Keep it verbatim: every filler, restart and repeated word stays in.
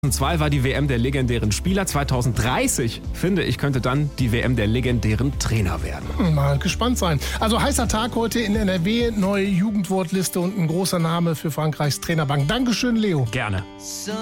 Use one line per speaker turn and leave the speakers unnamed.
zweitausendzwei war die W M der legendären Spieler. zweitausenddreißig, finde ich, könnte dann die W M der legendären Trainer werden.
Mal gespannt sein. Also heißer Tag heute in N R W, neue Jugendwortliste und ein großer Name für Frankreichs Trainerbank. Dankeschön, Leo.
Gerne.